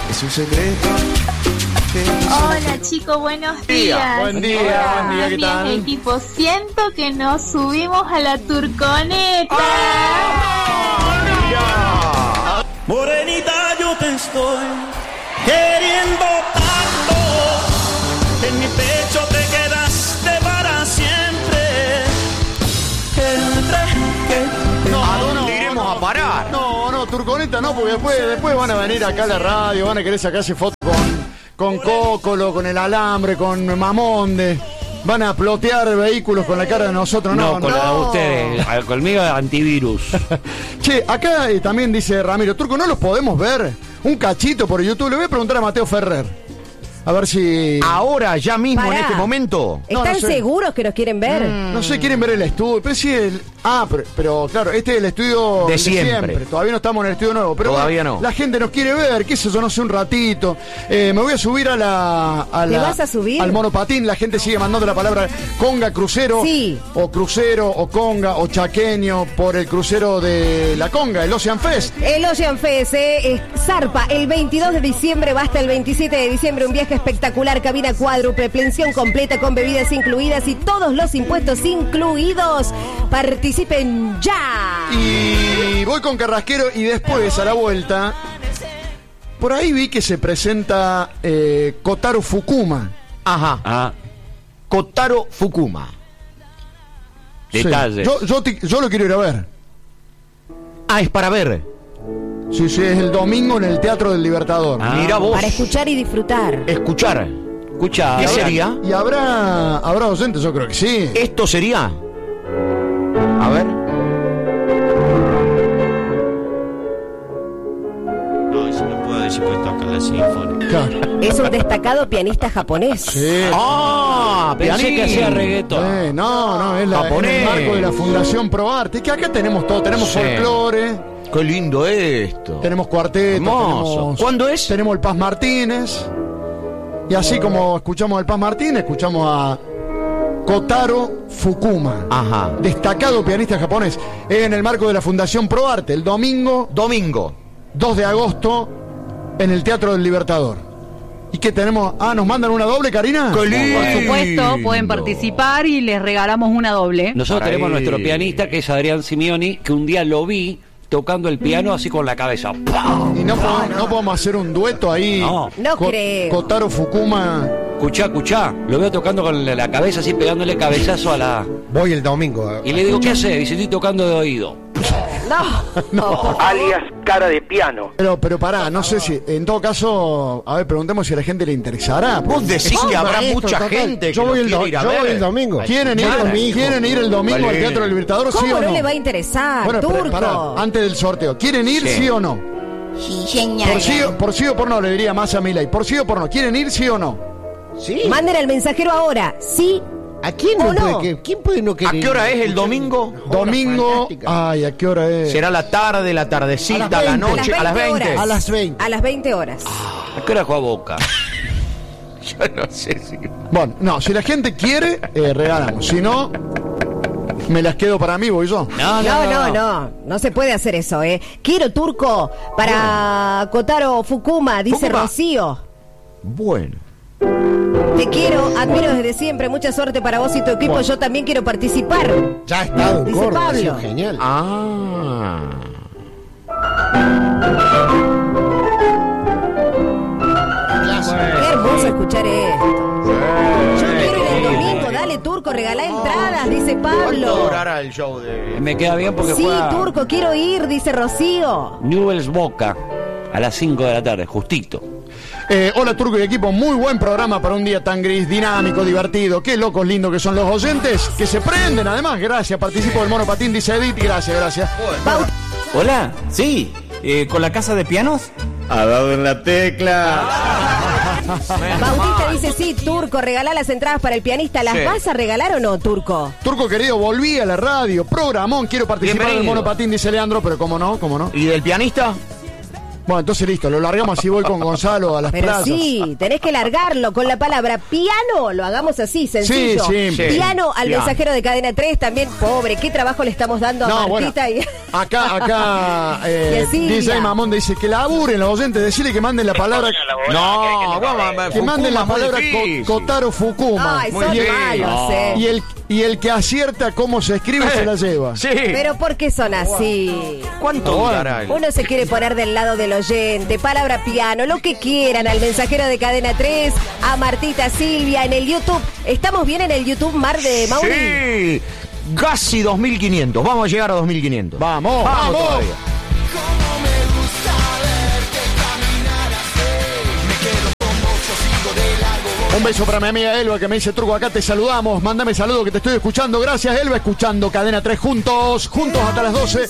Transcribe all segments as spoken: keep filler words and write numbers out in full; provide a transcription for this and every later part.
Es un secreto. Hola chicos, buenos días. Buen día, Hola, buen día, ¿qué tal? Bien, equipo, siento que nos subimos a la turconeta. ¡Ah! Morenita, yo te estoy queriendo tanto. En mi pecho te quedaste para siempre. Entre que No, ¿A dónde no, iremos no. a parar? No, no, Turconeta no, porque después, después van a venir acá a la radio, van a querer sacarse fotos con, con Cócolo, con el alambre, con Mamonde. Van a plotear vehículos con la cara de nosotros. No, No, con no. la de ustedes. Al- Conmigo antivirus. Che, acá eh, también dice Ramiro, Turco, ¿no los podemos ver? Un cachito por YouTube. Le voy a preguntar a Mateo Ferrer. A ver si... Ahora, ya mismo, Pará. en este momento. No, ¿Están no sé. seguros que nos quieren ver? No sé, quieren ver el estudio. Pero sí, el... Ah, pero, pero claro, este es el estudio De siempre. Todavía no estamos en el estudio nuevo. Pero Todavía bueno, no. La gente nos quiere ver, qué sé yo, no sé, un ratito. Eh, me voy a subir a la... A ¿Te la- vas a subir? Al monopatín. La gente sigue mandando la palabra conga, crucero. Sí. O crucero, o conga, o chaqueño, por el crucero de la conga, el Ocean Fest. El Ocean Fest, eh, es- zarpa el veintidós de diciembre, va hasta el veintisiete de diciembre, un viaje espectacular, cabina cuádruple, pensión completa con bebidas incluidas y todos los impuestos incluidos. Participen ya. Y voy con Carrasquero y después, a la vuelta, por ahí vi que se presenta eh, Kotaro Fukuma. Ajá. Ah, Kotaro Fukuma. Sí. Detalles. Yo, yo, te- yo lo quiero ir a ver. Ah, es para ver. Sí, sí, es el domingo en el Teatro del Libertador. Ah. Mira vos. Para escuchar y disfrutar. Escuchar. escucha. ¿Qué ahora- sería? ¿Y habrá, habrá docentes? Yo creo que sí. ¿Esto sería? A ver. No, eso no puedo decir porque toca la sinfónica. Claro. Es un destacado pianista japonés. Sí. ¡Ah! Pensé que pianín. hacía reggaetón. Eh, no, no, es la, en Japonés. el marco de la Fundación Pro Arte. Es que acá tenemos todo, tenemos Sí. folclore, Qué lindo esto. tenemos cuarteto, Hermoso. tenemos, ¿Cuándo es? tenemos el Paz Martínez. Y así como escuchamos al Paz Martínez, escuchamos a Kotaro Fukuma. Ajá. Destacado pianista japonés. En el marco de la Fundación Pro Arte, el domingo Domingo. dos de agosto en el Teatro del Libertador. ¿Y qué tenemos? Ah, ¿nos mandan una doble, Karina? ¡Qué lindo! Por supuesto, pueden participar y les regalamos una doble. Nosotros Por tenemos ahí. nuestro pianista, que es Adrián Simeoni, que un día lo vi tocando el piano así con la cabeza. ¡Pam! Y no, podemos, no podemos hacer un dueto ahí. No. No creo. Kotaro Fukuma. Escuchá, escuchá. Lo veo tocando con la la cabeza así, pegándole cabezazo a la... Voy el domingo. a- Y le digo, ¿qué hace? Dice, estoy tocando de oído. No. alias cara de piano. Pero, pero pará, no sé si, en todo caso, a ver, preguntemos si a la gente le interesará. Vos decís que habrá maestro, mucha total. gente que Yo voy lo el do- quiere ir a yo ver. voy el domingo. ¿Quieren ir, Claro, mi hijo. ¿quieren ir el domingo al Vale. Teatro del Libertador, sí ¿Cómo o no no? le va a interesar, Bueno, pero Turco? pará, antes del sorteo, ¿quieren ir sí, Sí. o no? Sí, señora. Por sí, o- por sí o por no, le diría más a Milei. Por sí o por no, ¿quieren ir sí o no? Sí. Manden al mensajero ahora. Sí. ¿A quién ¿O no, no? puede que- ¿Quién puede no ¿A querer? qué hora es el domingo? Domingo, fantástica. ay, ¿a qué hora es? ¿Será la tarde, la tardecita, A las la veinte. noche? A las veinte horas. A las veinte. A las veinte horas. ¿A qué hora juega Boca? Yo no sé si... Bueno, no, si la gente quiere, eh, regalamos. Si no, me las quedo para mí, voy yo. No, No, no, no. No se puede hacer eso, ¿eh? Quiero, Turco, para Kotaro Fukuma, dice Fukuma. Rocío. Bueno. Te quiero, admiro desde siempre. Mucha suerte para vos y tu equipo. Yo también quiero participar. Ya ha estado en Dice Córdoba, ha Pablo. sido genial. Ah. Qué hermoso escuchar esto. Yo quiero ir el domingo. Dale, Turco, regalá entradas, dice ¿Cuánto Pablo. durará el show de...? Me queda bien porque Sí, juega Turco, quiero ir, dice Rocío. Newell's Boca a las cinco de la tarde, justito. Eh, hola Turco y equipo, muy buen programa para un día tan gris, dinámico, divertido. Qué locos lindos que son los oyentes, que se prenden además. Gracias, participo del monopatín, dice Edith. Gracias, gracias. Baut- Hola, sí, eh, ¿con la casa de pianos? Ha dado en la tecla. Bautista dice, sí, Turco, regalá las entradas para el pianista. ¿Las Sí. vas a regalar o no, Turco? Turco querido, volví a la radio, programón, quiero participar del Bienvenido. monopatín, dice Leandro, pero cómo no, cómo no. ¿Y del pianista? Bueno, entonces listo, lo largamos así, voy con Gonzalo a las Pero playas. sí, tenés que largarlo con la palabra piano, lo hagamos así, sencillo. Sí, sí. Piano al Piano. mensajero de Cadena tres, también, pobre, qué trabajo le estamos dando a No, Martita. bueno, y... acá, acá, eh, Y a Silvia. D J Mamón dice que laburen los oyentes, decirle que manden la palabra, No, vamos, que manden la Fukuma, muy palabra difícil. Ko- Kotaro Fukuma. Ay, Muy son bien. malos, eh. Y el, y el que acierta cómo se escribe se la lleva. Sí. Pero ¿por qué son así? ¿Cuánto durará el- Uno se quiere poner del lado del oyente, palabra piano, lo que quieran, al mensajero de Cadena tres, a Martita, Silvia, en el YouTube. ¿Estamos bien en el YouTube, Mar de Mauri? Sí. Casi dos mil quinientos. Vamos a llegar a dos mil quinientos. Vamos, Vamos vamos. todavía. Un beso para mi amiga Elba que me dice, Truco, acá te saludamos, mándame saludo que te estoy escuchando. Gracias, Elba, escuchando Cadena tres juntos, juntos hasta las doce.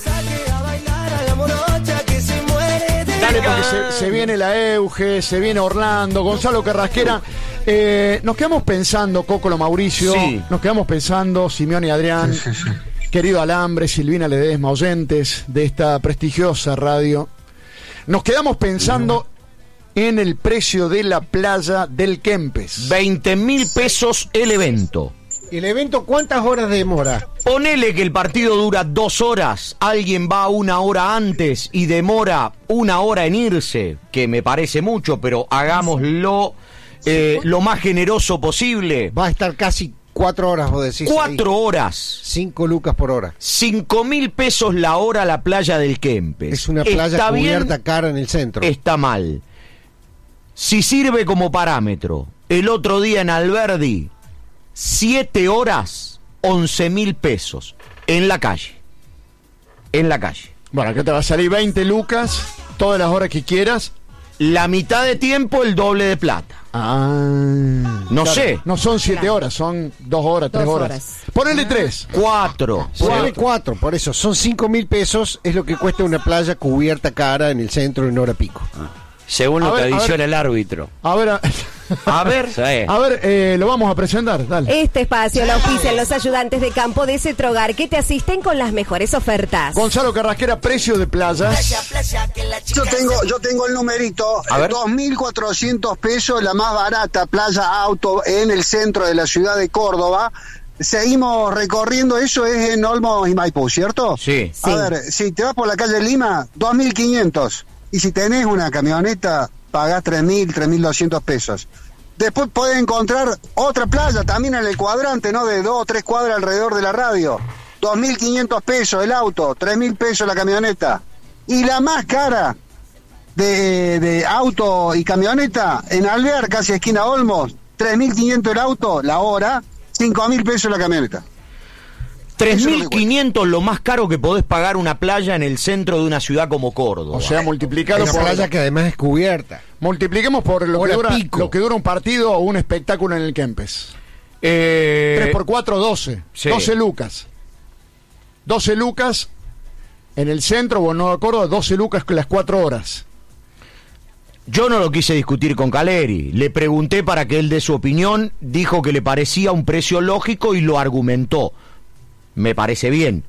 Dale, porque se, se viene la Euge, se viene Orlando, Gonzalo Carrasquera. Eh, nos quedamos pensando, Cocolo, Mauricio, Sí. nos quedamos pensando, Simeón y Adrián, querido Alambre, Silvina Ledesma, oyentes de esta prestigiosa radio. Nos quedamos pensando en el precio de la playa del Kempes. veinte mil pesos el evento. ¿El evento cuántas horas demora? Ponele que el partido dura dos horas, alguien va una hora antes y demora una hora en irse, que me parece mucho, pero hagámoslo eh, lo más generoso posible. Va a estar casi cuatro horas, vos decís. Cuatro ahí. horas. Cinco lucas por hora. Cinco mil pesos la hora la playa del Kempes. Es una playa ¿Está cubierta bien? cara en el centro. Está mal. Si sirve como parámetro, el otro día en Alberdi, siete horas, once mil pesos. En la calle. En la calle. Bueno, acá te va a salir veinte lucas, todas las horas que quieras. La mitad de tiempo, el doble de plata. Ah, No sé. No son siete horas, son dos horas, tres Dos horas. horas. Ponele tres. Cuatro. Ponele cuatro, por eso. Son cinco mil pesos, es lo que cuesta una playa cubierta cara en el centro en hora pico. Según A lo ver, que a adiciona ver. el árbitro. A ver, a, A ver. Sí. a ver, eh, lo vamos a presentar, dale. Este espacio lo auspician los ayudantes de campo de Cetrogar que te asisten con las mejores ofertas. Gonzalo Carrasquera, precio de playas. Yo tengo, yo tengo el numerito, A ver. dos mil cuatrocientos pesos, la más barata, playa auto en el centro de la ciudad de Córdoba. Seguimos recorriendo, eso es en Olmos y Maipú, ¿cierto? Sí. Sí. A ver, si te vas por la calle Lima, dos mil quinientos. Y si tenés una camioneta, pagás tres mil, tres mil doscientos pesos. Después podés encontrar otra playa también en el cuadrante, ¿no? De dos o tres cuadras alrededor de la radio. dos mil quinientos pesos el auto, tres mil pesos la camioneta. Y la más cara de, de auto y camioneta, en Alvear, casi esquina Olmos, tres mil quinientos el auto, la hora, cinco mil pesos la camioneta. tres mil quinientos lo más caro que podés pagar una playa en el centro de una ciudad como Córdoba. O sea, multiplicado Una por... playa que además es cubierta. Multipliquemos por lo que, Hora dura, pico. lo que dura un partido o un espectáculo en el Kempes. Eh, tres por cuatro, doce. sí. doce lucas. doce lucas en el centro, o en Nueva Córdoba, doce lucas con las cuatro horas. Yo no lo quise discutir con Caleri. Le pregunté para que él dé su opinión. Dijo que le parecía un precio lógico y lo argumentó. Me parece bien.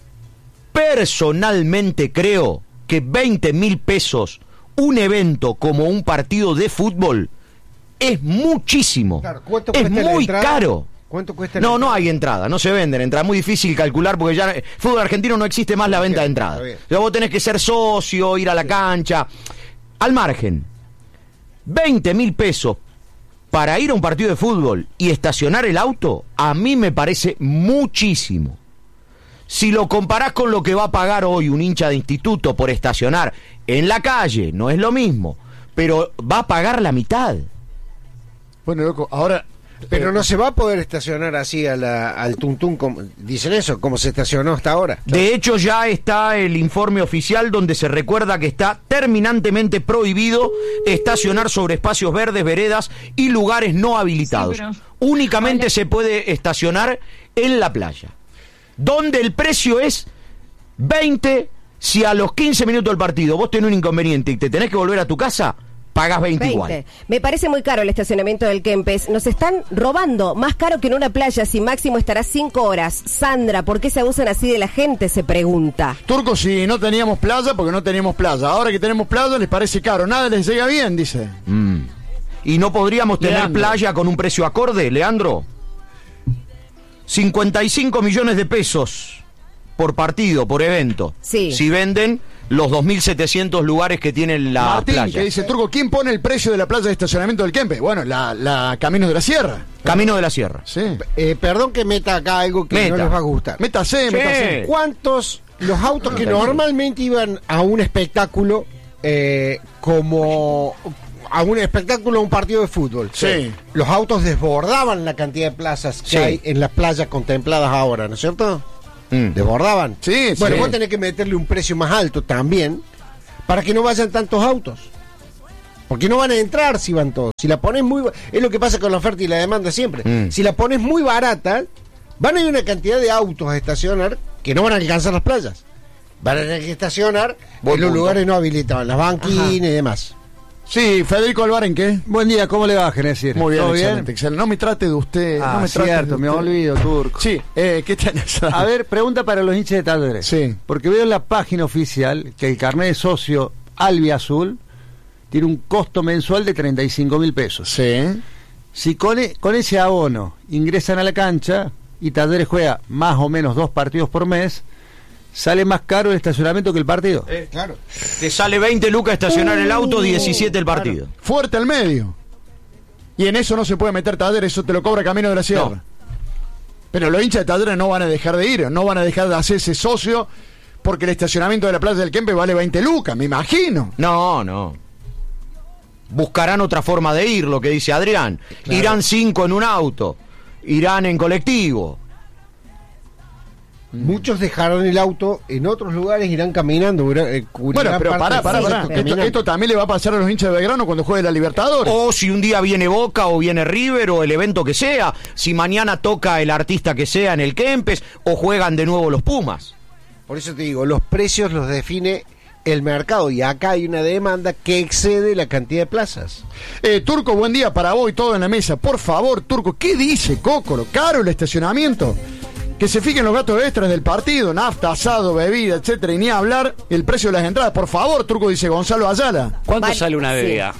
Personalmente creo que veinte mil pesos un evento como un partido de fútbol es muchísimo. Claro, ¿cuánto es cuesta la muy entrada? caro. ¿Cuánto cuesta la No, no entrada? hay entrada, no se venden entradas. Muy difícil calcular porque ya el fútbol argentino no existe más la venta de entrada. está bien. O sea, vos tenés que ser socio, ir a la cancha. Al margen, veinte mil pesos para ir a un partido de fútbol y estacionar el auto, a mí me parece muchísimo. Si lo comparás con lo que va a pagar hoy un hincha de instituto por estacionar en la calle, no es lo mismo, pero va a pagar la mitad. Bueno, loco, ahora... Pero eh, no se va a poder estacionar así a la, al tuntún, como, dicen eso, como se estacionó hasta ahora. De hecho, ya está el informe oficial donde se recuerda que está terminantemente prohibido estacionar sobre espacios verdes, veredas y lugares no habilitados. Sí, pero- Únicamente se puede estacionar en la playa, donde el precio es veinte. Si a los quince minutos del partido vos tenés un inconveniente y te tenés que volver a tu casa, pagas veinte, veinte. igual. Me parece muy caro el estacionamiento del Kempes. Nos están robando, más caro que en una playa, si máximo estará cinco horas. Sandra, ¿por qué se abusan así de la gente? Se pregunta. Turco, si no teníamos playa, porque no teníamos playa. Ahora que tenemos playa, les parece caro. Nada les llega bien, dice. Mm. ¿Y no podríamos tener Leandro. playa con un precio acorde, Leandro? cincuenta y cinco millones de pesos por partido, por evento. Sí. Si venden los dos mil setecientos lugares que tiene la Martín, playa. que dice, Turco, ¿quién pone el precio de la playa de estacionamiento del Kempe? Bueno, la, la Caminos de la Sierra. Camino de la Sierra. Sí. Eh, perdón que meta acá algo que Meta. no les va a gustar. Métase, Sí. métase. ¿Cuántos los autos que normalmente iban a un espectáculo eh, como a un espectáculo, a un partido de fútbol? Sí. Los autos desbordaban la cantidad de plazas que Sí. hay en las playas contempladas ahora, ¿no es cierto? Mm. Desbordaban. Sí, Bueno, sí. vos tenés que meterle un precio más alto también para que no vayan tantos autos. Porque no van a entrar si van todos. Si la pones muy... ba- Es lo que pasa con la oferta y la demanda siempre. Mm. Si la pones muy barata, van a ir una cantidad de autos a estacionar que no van a alcanzar las playas. Van a tener que estacionar Buen en los punto. lugares no habilitados, en las banquinas y demás. Sí, Federico Alvar, ¿en qué? Buen día, ¿cómo le va, Genesir? Muy bien, ¿Todo excelente, bien? excelente. No me trate de usted. Ah, no me trate cierto, de me usted. olvido, Turco. Sí, eh, ¿qué tenés? A ver, pregunta para los hinchas de Talleres. Sí. Porque veo en la página oficial que el carnet de socio albiazul tiene un costo mensual de treinta y cinco mil pesos. Sí. Si con, e- con ese abono ingresan a la cancha y Talleres juega más o menos dos partidos por mes, sale más caro el estacionamiento que el partido. Eh, Claro. Te sale veinte lucas estacionar el auto, diecisiete el partido. Fuerte al medio. Y en eso no se puede meter Talleres, eso te lo cobra Camino de la Sierra. No. Pero los hinchas de Talleres no van a dejar de ir, no van a dejar de hacerse socio porque el estacionamiento de la Plaza del Kempe vale veinte lucas, me imagino. No, no. Buscarán otra forma de ir, lo que dice Adrián. Claro. Irán cinco en un auto. Irán en colectivo. Muchos dejaron el auto en otros lugares, irán caminando. ura- eh, cubrirán Bueno, pero parte pará, del pará, trayecto pará. Esto, caminando. esto también le va a pasar a los hinchas de Belgrano cuando juegue la Libertadores. O si un día viene Boca o viene River o el evento que sea. Si mañana toca el artista que sea en el Kempes o juegan de nuevo los Pumas. Por eso te digo, los precios los define el mercado y acá hay una demanda que excede la cantidad de plazas. Eh, Turco, buen día para vos y todo en la mesa. Por favor, Turco, ¿qué dice Cócolo? ¿Caro el estacionamiento? Que se fijen los gastos extras del partido, nafta, asado, bebida, etcétera, y ni hablar el precio de las entradas. Por favor, Turco, dice Gonzalo Ayala. ¿Cuánto Vale, sale una sí. bebida?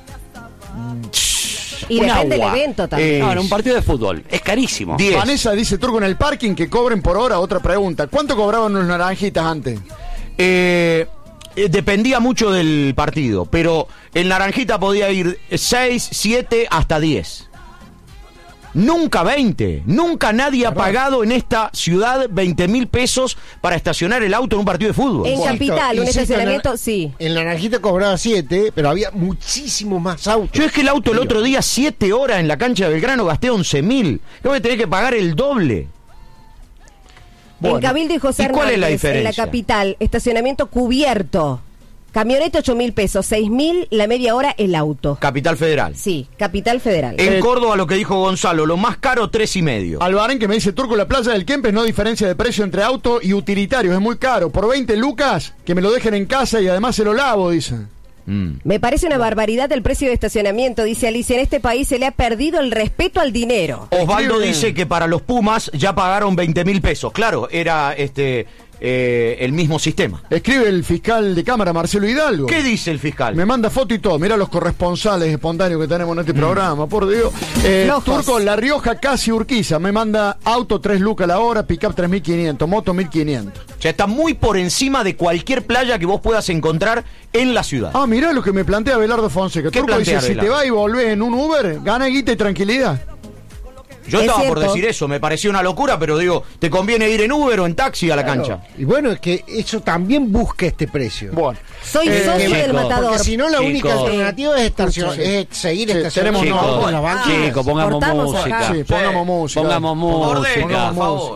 Y Un depende agua. del evento también. Eh, No, en un partido de fútbol. Es carísimo. diez. Vanessa dice Turco en el parking que cobren por hora. Otra pregunta. ¿Cuánto cobraban los naranjitas antes? Eh, eh, dependía mucho del partido, pero el Naranjita podía ir seis, siete hasta diez. Nunca veinte. Nunca nadie ha pagado en esta ciudad veinte mil pesos para estacionar el auto en un partido de fútbol. En Bueno, Capital, un insisto, estacionamiento, en- sí. En la Naranjita cobraba siete, pero había muchísimos más autos. Yo es que el auto el otro día, siete horas en la cancha de Belgrano, gasté once mil. Yo voy a tener que pagar el doble. En Cabildo y José ¿y cuál es la Hernández, en la diferencia? Capital, estacionamiento cubierto. Camioneta ocho mil pesos, seis mil la media hora el auto. Capital Federal. Sí, Capital Federal. En Eh, Córdoba, lo que dijo Gonzalo, lo más caro, tres y medio. Albarén que me dice Turco, la Plaza del Kempes no diferencia de precio entre auto y utilitarios. Es muy caro. Por veinte lucas, que me lo dejen en casa y además se lo lavo, dice. Mm. Me parece una barbaridad el precio de estacionamiento, dice Alicia. En este país se le ha perdido el respeto al dinero. Osvaldo Escribe- dice que para los Pumas ya pagaron veinte mil pesos. Claro, era este eh, el mismo sistema. Escribe el fiscal de Cámara, Marcelo Hidalgo. ¿Qué dice el fiscal? Me manda foto y todo. Mira los corresponsales espontáneos que tenemos en este programa, por Dios. Eh, Flojos. Turco, La Rioja, casi Urquiza. Me manda auto tres lucas la hora, pick-up tres mil quinientos, moto mil quinientos. O sea, está muy por encima de cualquier playa que vos puedas encontrar en la ciudad. Ah, mirá lo que me plantea Belardo Fonseca. ¿Qué Turco dice, plantea si te Belardo? vas y volvés en un Uber, gana guita y tranquilidad. Yo es estaba por cierto. decir eso, me pareció una locura, pero digo, ¿te conviene ir en Uber o en taxi a la cancha? Y bueno, es que eso también busca este precio. Bueno. Soy Eh, socio del chicos, matador. Porque si no, la única Chicos. alternativa es, estacion- Sí. es seguir Sí, estacionando tenemos autos no, en la banca. Chicos, pongamos cortamos música. acá. Sí, pongamos música. Pongamos música. Ordena, Pongamos por favor. música.